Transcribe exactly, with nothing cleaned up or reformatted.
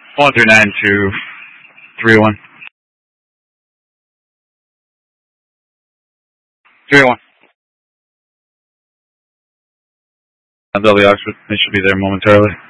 one three nine two three one. three one. W Oxford. They should be there momentarily.